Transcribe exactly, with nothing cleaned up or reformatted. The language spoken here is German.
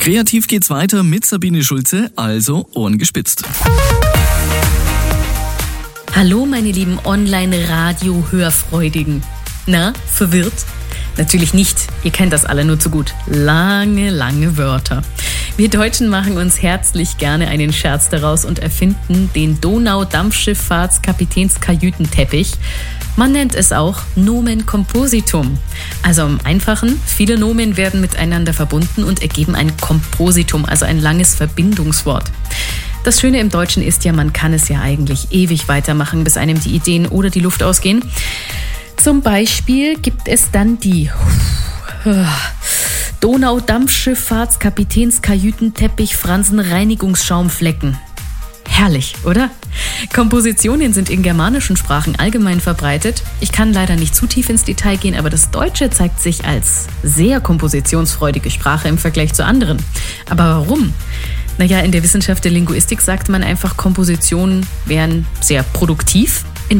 Kreativ geht's weiter mit Sabine Schulze, also Ohren gespitzt. Hallo meine lieben Online-Radio-Hörfreudigen. Na, verwirrt? Natürlich nicht, ihr kennt das alle nur zu gut. Lange, lange Wörter. Wir Deutschen machen uns herzlich gerne einen Scherz daraus und erfinden den Donau-Dampfschifffahrts-Kapitänskajütenteppich. Man nennt es auch Nomen Compositum. Also im Einfachen, viele Nomen werden miteinander verbunden und ergeben ein Kompositum, also ein langes Verbindungswort. Das Schöne im Deutschen ist ja, man kann es ja eigentlich ewig weitermachen, bis einem die Ideen oder die Luft ausgehen. Zum Beispiel gibt es dann die Donau-Dampfschifffahrts-Kapitänskajütenteppich Fransen-Reinigungsschaumflecken. Herrlich, oder? Kompositionen sind in germanischen Sprachen allgemein verbreitet. Ich kann leider nicht zu tief ins Detail gehen, aber das Deutsche zeigt sich als sehr kompositionsfreudige Sprache im Vergleich zu anderen. Aber warum? Naja, in der Wissenschaft der Linguistik sagt man einfach, Kompositionen wären sehr produktiv.